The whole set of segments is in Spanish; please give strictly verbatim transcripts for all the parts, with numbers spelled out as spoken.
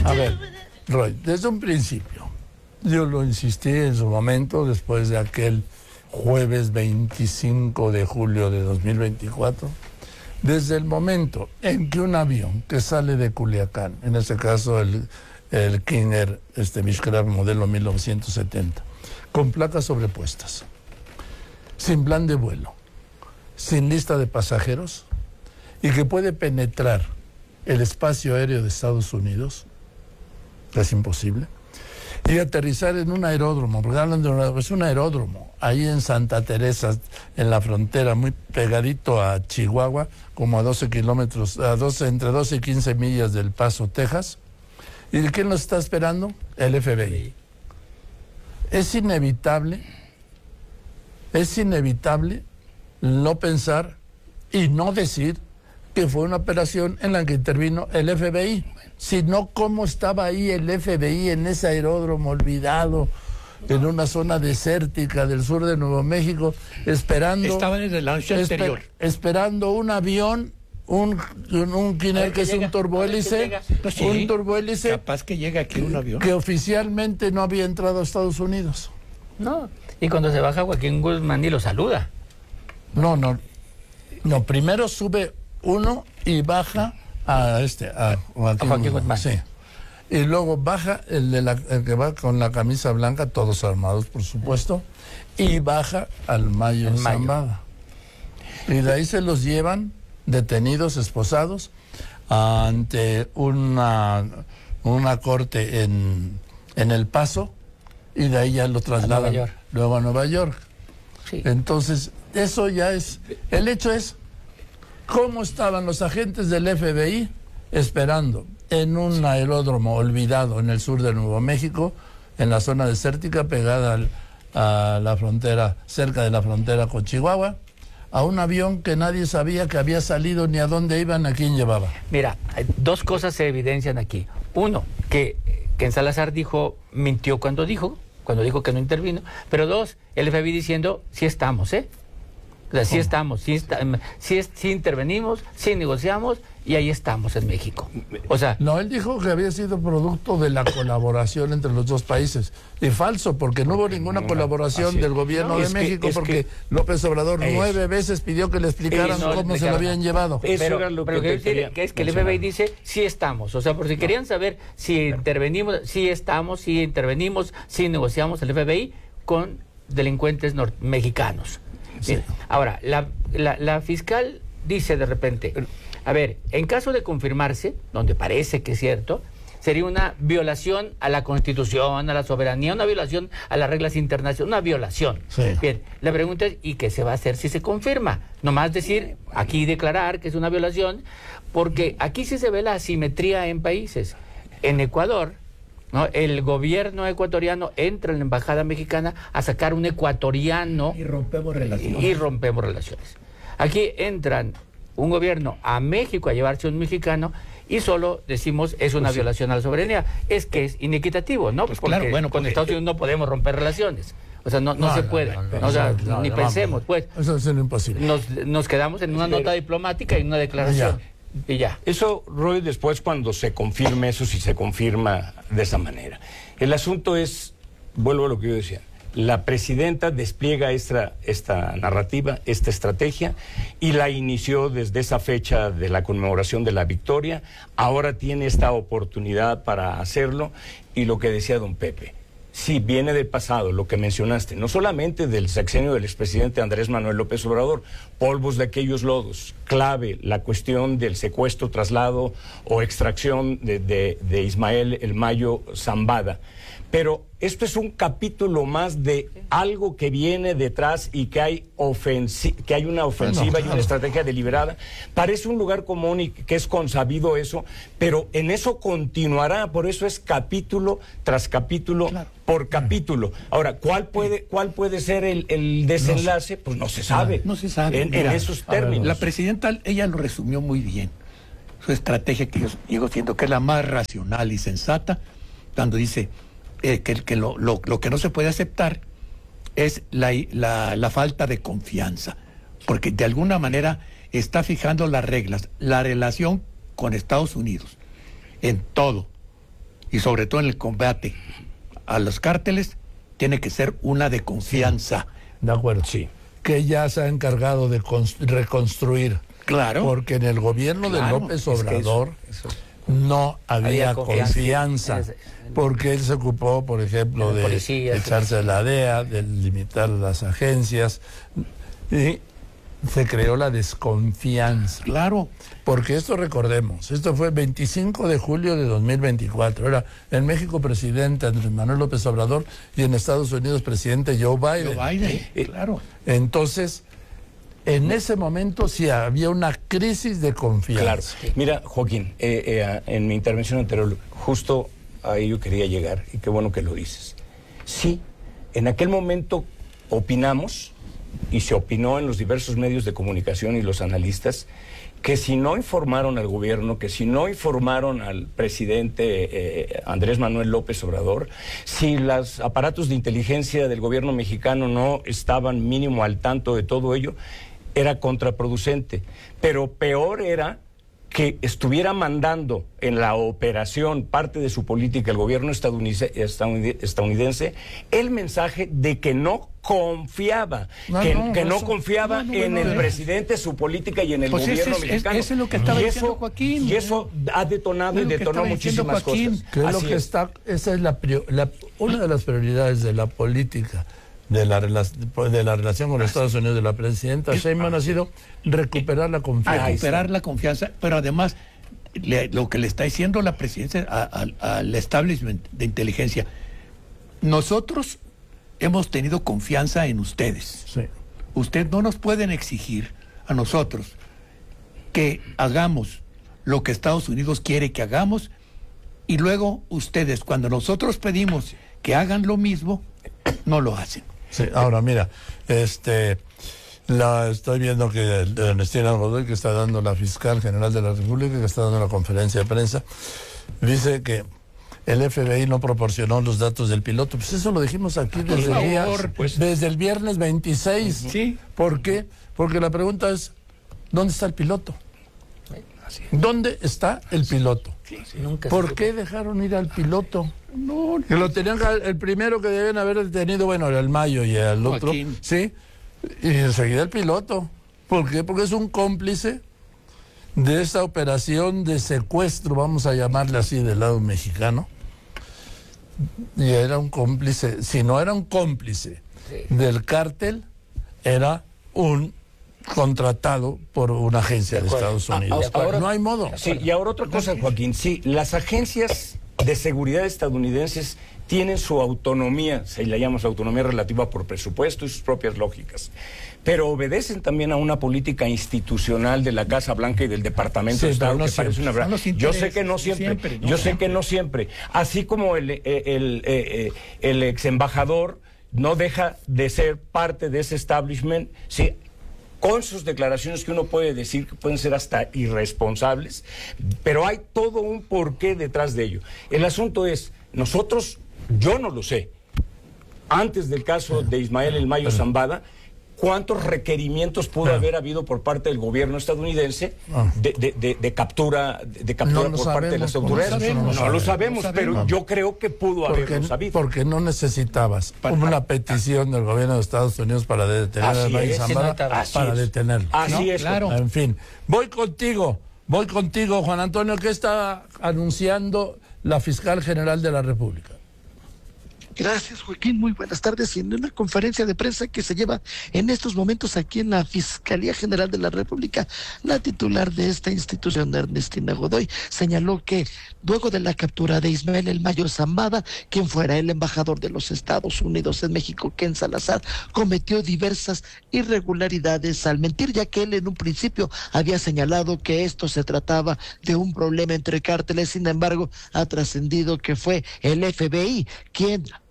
A ver, Roy, desde un principio, yo lo insistí en su momento, después de aquel jueves veinticinco de julio de dos mil veinticuatro, desde el momento en que un avión que sale de Culiacán, en este caso el, el King Air, este Mishkrar modelo mil novecientos setenta, con placas sobrepuestas, sin plan de vuelo, sin lista de pasajeros, y que puede penetrar el espacio aéreo de Estados Unidos, es imposible, y aterrizar en un aeródromo, porque hablan de un, es un aeródromo, ahí en Santa Teresa, en la frontera, muy pegadito a Chihuahua, como a doce kilómetros, a doce, entre doce y quince millas del Paso, Texas. ¿Y quién nos está esperando? El F B I. Es inevitable, es inevitable no pensar y no decir que fue una operación en la que intervino el F B I. Si no, ¿cómo estaba ahí el F B I en ese aeródromo olvidado, en una zona desértica del sur de Nuevo México, esperando... Estaban en el launch esper, anterior. Esperando un avión, un, un, un King Air que es un turbohélice, pues sí, un turbohélice... Capaz que llegue aquí un avión. Que oficialmente no había entrado a Estados Unidos. No, y cuando se baja Joaquín Guzmán y lo saluda. No, no, no, primero sube uno y baja a este, a, a, a Joaquín Guzmán. Sí. Y luego baja el, de la, el que va con la camisa blanca, todos armados, por supuesto, y baja al Mayo Zambada. Y de ahí se los llevan detenidos, esposados, ante una, una corte en, en El Paso, y de ahí ya lo trasladan a luego a Nueva York. Sí. Entonces, eso ya es... El hecho es cómo estaban los agentes del F B I esperando en un aeródromo olvidado en el sur de Nuevo México, en la zona desértica pegada al, a la frontera, cerca de la frontera con Chihuahua, a un avión que nadie sabía que había salido ni a dónde iban, a quién llevaba. Mira, dos cosas se evidencian aquí. Uno, que, que en Salazar dijo, mintió cuando dijo, cuando dijo que no intervino, pero dos, el F B I diciendo, sí estamos, ¿eh? O sea, sí estamos, sí, está, sí, sí intervenimos, sí negociamos y ahí estamos en México. O sea... No, él dijo que había sido producto de la colaboración entre los dos países. Y falso, porque no hubo ninguna colaboración del gobierno de México, porque López Obrador nueve veces pidió que le explicaran cómo se lo habían llevado. Pero lo que decir que es que el F B I dice, sí estamos. O sea, por si querían saber si intervenimos, sí estamos, sí intervenimos, sí negociamos el F B I con delincuentes mexicanos. Sí. Ahora, la, la, la fiscal dice de repente, a ver, en caso de confirmarse, donde parece que es cierto, sería una violación a la Constitución, a la soberanía, una violación a las reglas internacionales, una violación. Sí. Bien, la pregunta es, ¿y qué se va a hacer si se confirma? Nomás decir, aquí declarar que es una violación, porque aquí sí se ve la asimetría en países. En Ecuador, ¿no? El gobierno ecuatoriano entra en la embajada mexicana a sacar un ecuatoriano y rompemos relaciones. Y, y rompemos relaciones. Aquí entran un gobierno a México a llevarse un mexicano y solo decimos es una pues violación sí. a la soberanía. Es que es inequitativo, ¿no? Pues porque claro, bueno, con porque... Estados Unidos no podemos romper relaciones. O sea, no, no, no se puede. No, no, no, o sea, no, ni no, pensemos, pues. Eso es imposible. Nos, nos quedamos en una Pero... nota diplomática y una declaración. Ya. Y ya. Eso, Roy, después cuando se confirme eso, si se confirma de esa manera. El asunto es, vuelvo a lo que yo decía, la presidenta despliega esta, esta narrativa, esta estrategia, y la inició desde esa fecha de la conmemoración de la victoria. Ahora tiene esta oportunidad para hacerlo, y lo que decía don Pepe, sí, viene del pasado, lo que mencionaste, no solamente del sexenio del expresidente Andrés Manuel López Obrador, polvos de aquellos lodos, clave, la cuestión del secuestro, traslado o extracción de, de, de Ismael El Mayo Zambada. Pero esto es un capítulo más de algo que viene detrás y que hay, ofensi- que hay una ofensiva no, claro. y una estrategia deliberada. Parece un lugar común y que es consabido eso, pero en eso continuará, por eso es capítulo tras capítulo claro. por capítulo. Ahora, ¿cuál puede, cuál puede ser el, el desenlace? Pues no se sabe. No se sabe. En, Mira, en esos términos. La presidenta, ella lo resumió muy bien. Su estrategia, que yo digo siento que es la más racional y sensata, cuando dice... Eh, que, que lo, lo, lo que no se puede aceptar es la, la, la falta de confianza, porque de alguna manera está fijando las reglas, la relación con Estados Unidos, en todo, y sobre todo en el combate a los cárteles, tiene que ser una de confianza. De acuerdo. Sí. Que ya se ha encargado de reconstruir. Claro. Porque en el gobierno Claro, de López es que Obrador eso, eso. no había, Había confianza, confianza. porque él se ocupó, por ejemplo, de policías, echarse la D E A, de limitar las agencias, y se creó la desconfianza. Claro. Porque esto, recordemos, esto fue veinticinco de julio de dos mil veinticuatro. Era en México presidente Andrés Manuel López Obrador y en Estados Unidos presidente Joe Biden. Joe Biden, eh, claro. Entonces, en ese momento sí había una crisis de confianza. Claro. Mira, Joaquín, eh, eh, en mi intervención anterior, justo ahí yo quería llegar, y qué bueno que lo dices. Sí, en aquel momento opinamos, y se opinó en los diversos medios de comunicación y los analistas, que si no informaron al gobierno, que si no informaron al presidente eh, Andrés Manuel López Obrador, si los aparatos de inteligencia del gobierno mexicano no estaban mínimo al tanto de todo ello, era contraproducente. Pero peor era que estuviera mandando en la operación parte de su política el gobierno estadounidense, estadounidense el mensaje de que no confiaba, no, que no, que no eso, confiaba no, no, en no, el no, presidente, su política y en el pues gobierno ese es, mexicano. Eso es lo que estaba y diciendo eso, Joaquín. Y eso ha detonado Es y lo que detonó estaba diciendo muchísimas Joaquín. cosas. Que es lo Así que es. está, esa es la, la una de las prioridades de la política de la, de la relación con Estados Unidos de la presidenta Sheinbaum ha sido recuperar la confianza. Recuperar la confianza, pero además le, lo que le está diciendo la presidencia a, a, al establishment de inteligencia, nosotros hemos tenido confianza en ustedes. Sí. Ustedes no nos pueden exigir a nosotros que hagamos lo que Estados Unidos quiere que hagamos y luego ustedes, cuando nosotros pedimos que hagan lo mismo, no lo hacen. Sí, ahora mira, este, la estoy viendo que Ernestina Godoy, que está dando la fiscal general de la República, que está dando la conferencia de prensa, dice que el F B I no proporcionó los datos del piloto. Pues eso lo dijimos aquí desde, Por el, día, favor, pues. desde el viernes veintiséis. Sí. ¿Por qué? Porque la pregunta es, ¿dónde está el piloto? ¿Dónde está el piloto? Sí, nunca ¿Por qué dejaron ir al piloto? No, Que lo tenían que- el primero que deben haber detenido, bueno, era el Mayo y el otro, Joaquín. sí, y enseguida el piloto. ¿Por qué? Porque es un cómplice de esta operación de secuestro, vamos a llamarle así, del lado mexicano. Y era un cómplice, si no era un cómplice Sí. del cártel, era un contratado por una agencia de, De acuerdo. Estados Unidos. Ah, ahora- no hay modo. Sí, y ahora otra cosa, Joaquín. Sí, las agencias de seguridad estadounidenses tienen su autonomía, se la llama su autonomía relativa por presupuesto y sus propias lógicas, pero obedecen también a una política institucional de la Casa Blanca y del Departamento Sí, de Estado, pero no que parece siempre. una Son verdad. los Yo sé que no intereses, siempre, siempre, no yo sé siempre. que no siempre. Así como el, el, el, eh, el ex embajador no deja de ser parte de ese establishment, sí, con sus declaraciones que uno puede decir que pueden ser hasta irresponsables, pero hay todo un porqué detrás de ello. El asunto es, nosotros, yo no lo sé, antes del caso de Ismael El Mayo Zambada, ¿cuántos requerimientos pudo haber habido por parte del gobierno estadounidense de, de, de, de captura, de captura No lo por parte de las sabemos, no autoridades? sabemos, No, lo sabemos, no pero sabemos. yo creo que pudo Porque, haberlo sabido. porque no necesitabas Para- una petición del gobierno de Estados Unidos para detener Así a Mayo es, sí, Zambada, no estaba. Así para es. detenerlo. Así No, es, claro. En fin, voy contigo, voy contigo, Juan Antonio, ¿qué está anunciando la fiscal general de la República? Gracias, Joaquín. Muy buenas tardes. En una conferencia de prensa que se lleva en estos momentos aquí en la Fiscalía General de la República, la titular de esta institución, Ernestina Godoy, señaló que luego de la captura de Ismael El Mayo Zambada, quien fuera el embajador de los Estados Unidos en México, Ken Salazar, cometió diversas irregularidades al mentir, ya que él en un principio había señalado que esto se trataba de un problema entre cárteles. Sin embargo, ha trascendido que fue el F B I quien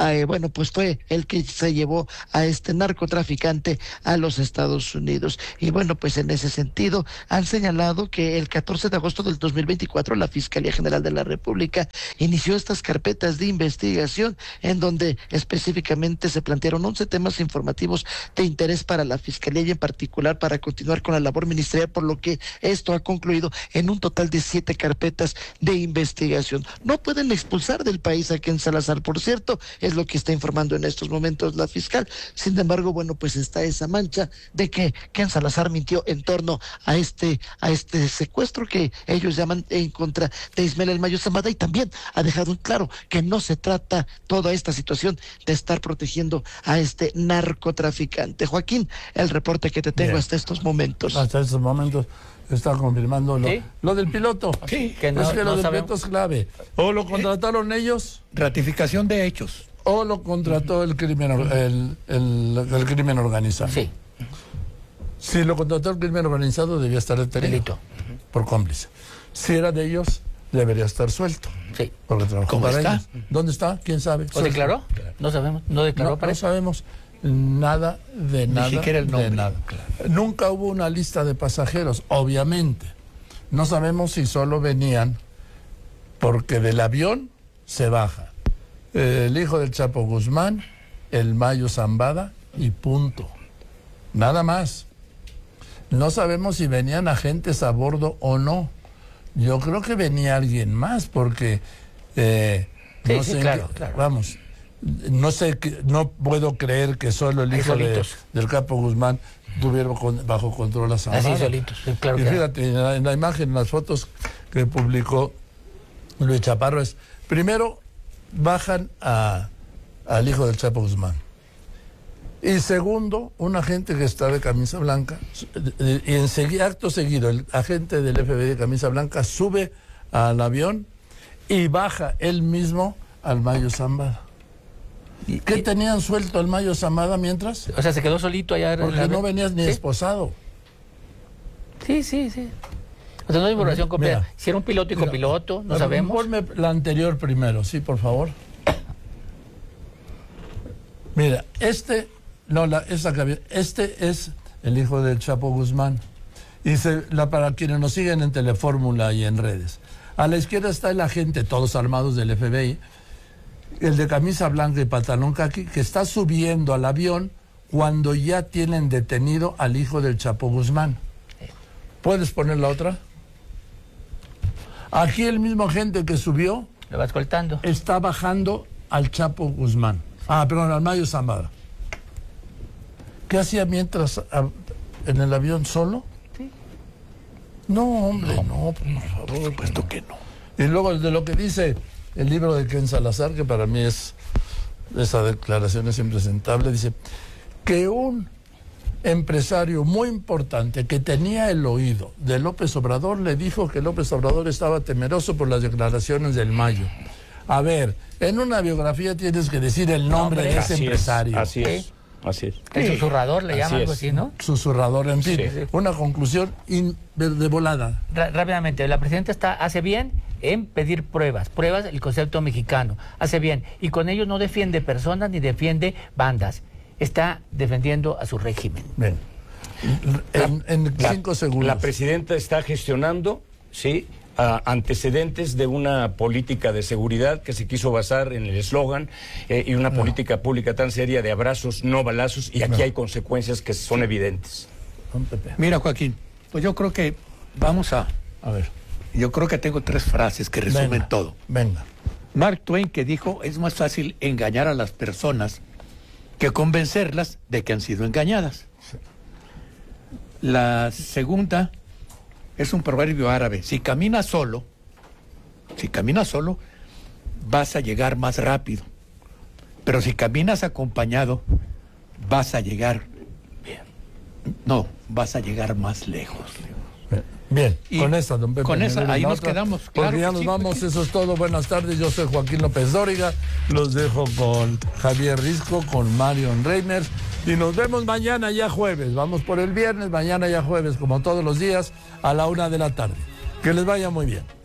eh, bueno, pues fue el que se llevó a este narcotraficante a los Estados Unidos. Y bueno, pues en ese sentido han señalado que el catorce de agosto del dos mil veinticuatro la Fiscalía General de la República inició estas carpetas de investigación en donde específicamente se plantearon once temas informativos de interés para la Fiscalía y en particular para continuar con la labor ministerial, por lo que esto ha concluido en un total de siete carpetas de investigación. No pueden expulsar del país a Ken Salazar, por cierto, es lo que está informando en estos momentos la fiscal. Sin embargo, bueno, pues está esa mancha de que Ken Salazar mintió en torno a este a este secuestro que ellos llaman en contra de Ismael El Mayo Zambada, y también ha dejado en claro que no se trata toda esta situación de estar protegiendo a este narcotraficante. Joaquín, el reporte que te tengo Bien. hasta estos momentos. Hasta estos momentos está confirmando lo, ¿Sí? lo del piloto. Sí, que no, es que no lo del sabemos. piloto es clave. O lo contrataron ¿Eh? ellos. Ratificación de hechos. O lo contrató el crimen, el, el, el crimen organizado. Sí. Si lo contrató el crimen organizado, debía estar detenido. Delito. Por cómplice. Si era de ellos, debería estar suelto. Sí. Porque trabajó ¿Cómo para está? ellos. ¿Dónde está? ¿Quién sabe? ¿O declaró? No sabemos. ¿No declaró no, para no eso? sabemos nada de nada. Ni siquiera el nombre. De nada. Claro. Nunca hubo una lista de pasajeros, obviamente. No sabemos si solo venían porque del avión se baja el hijo del Chapo Guzmán, el Mayo Zambada y punto. Nada más. No sabemos si venían agentes a bordo o no. Yo creo que venía alguien más porque eh, sí, no sí, sé claro, qué, claro. vamos, no sé, no puedo creer que solo el hijo de, del Chapo Guzmán tuviera con, bajo control a Zambada. Así solitos, sí, claro. Y que fíjate, en la, en la imagen, en las fotos que publicó Luis Chaparro es, primero bajan a, al hijo del Chapo Guzmán. Y segundo, un agente que está de camisa blanca, y enseguida, acto seguido, el agente del F B I de camisa blanca sube al avión y baja él mismo al Mayo Zambada. ¿Y qué y, tenían suelto al Mayo Zambada mientras? O sea, se quedó solito allá. Porque no venías ni ¿Sí? esposado. Sí, sí, sí. O sea, no hay información completa. Si era un piloto y mira, copiloto, no sabemos. Ponme la anterior primero, sí, por favor. Mira, este, no, la, esta, este es el hijo del Chapo Guzmán. Y se, la, para quienes nos siguen en Telefórmula y en redes. A la izquierda está el agente, todos armados del F B I, el de camisa blanca y pantalón caqui, que está subiendo al avión cuando ya tienen detenido al hijo del Chapo Guzmán. ¿Puedes poner la otra? Aquí el mismo agente que subió lo va escoltando. Está bajando al Chapo Guzmán. Ah, perdón, al Mayo Zambada. ¿Qué hacía mientras a, en el avión solo? Sí. No, hombre, no, no por favor. Por supuesto que no. Y luego de lo que dice el libro de Ken Salazar, que para mí es, esa declaración es impresentable, dice que un empresario muy importante que tenía el oído de López Obrador le dijo que López Obrador estaba temeroso por las declaraciones del Mayo. A ver, en una biografía tienes que decir el nombre, nombre de ese así empresario. Es, así es, así es. El sí. susurrador le llaman algo así, ¿no? Susurrador, en fin. Sí, sí. Una conclusión in, de, de volada. R- rápidamente, la presidenta está hace bien en pedir pruebas, pruebas el concepto mexicano, hace bien, y con ello no defiende personas ni defiende bandas. Está defendiendo a su régimen. Bien. En, en cinco la, segundos. La presidenta está gestionando, sí, uh, antecedentes de una política de seguridad que se quiso basar en el eslogan eh, y una no. política pública tan seria de abrazos, no balazos, y aquí no. hay consecuencias que son evidentes. Mira, Joaquín, pues yo creo que vamos a... A ver. Yo creo que tengo tres frases que resumen venga, todo. Venga. Mark Twain, que dijo, es más fácil engañar a las personas que convencerlas de que han sido engañadas. Sí. La segunda es un proverbio árabe. Si caminas solo, si caminas solo, vas a llegar más rápido. Pero si caminas acompañado, vas a llegar... Bien. No, vas a llegar más lejos. Bien, y con esa, don Pepe. Con esa, ahí nos otra, quedamos. Claro porque ya nos sí, vamos, pues. Eso es todo. Buenas tardes, yo soy Joaquín López Dóriga. Los dejo con Javier Risco, con Marion Reimers. Y nos vemos mañana ya jueves. Vamos por el viernes, mañana ya jueves, como todos los días, a la una de la tarde. Que les vaya muy bien.